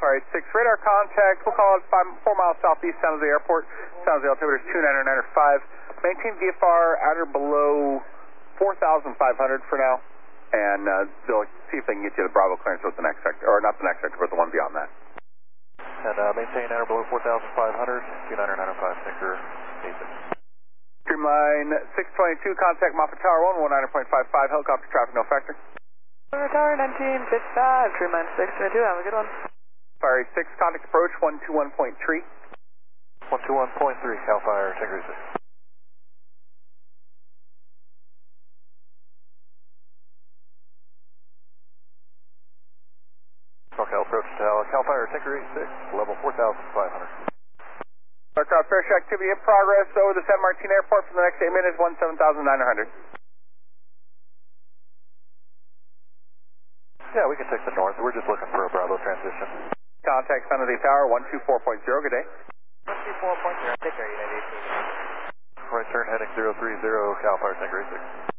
Alpha 6, radar contact. We'll call it 4 miles southeast San Jose Airport. San Jose altimeter is 299.5. Maintain VFR at or below 4,500 for now. And they'll see if they can get you the Bravo clearance with the next sector, or not the next sector, but the one beyond that. And maintain at or below 4,500, 299.5, Tinker 86. Streamline 622, contact Moffett Tower 119.55, helicopter traffic, no factor. Tower 1955, Streamline 622, have a good one. Fire 6, contact approach 121.3. 121.3, Cal Fire, Tinker 86. SoCal approach to Cal Fire, Tinker 86, level 4,500. Aircraft fair activity in progress over the San Martin Airport for the next 8 minutes, 17,900. Yeah, we can take the north. We're just looking for a Bravo transition. Contact San Jose Tower 124.0, good day. 124.0, take care, United 18. Right turn heading 030, Cal Fire, Tinker 86.